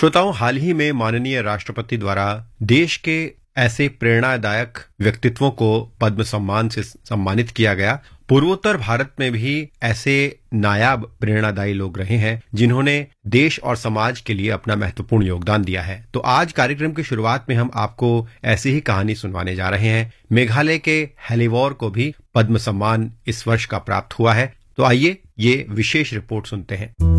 श्रोताओं, हाल ही में माननीय राष्ट्रपति द्वारा देश के ऐसे प्रेरणादायक व्यक्तित्वों को पद्म सम्मान से सम्मानित किया गया। पूर्वोत्तर भारत में भी ऐसे नायाब प्रेरणादायी लोग रहे हैं जिन्होंने देश और समाज के लिए अपना महत्वपूर्ण योगदान दिया है। तो आज कार्यक्रम की शुरुआत में हम आपको ऐसी ही कहानी सुनवाने जा रहे हैं। मेघालय के हेलीवॉर को भी पद्म सम्मान इस वर्ष का प्राप्त हुआ है। तो आइए ये विशेष रिपोर्ट सुनते हैं।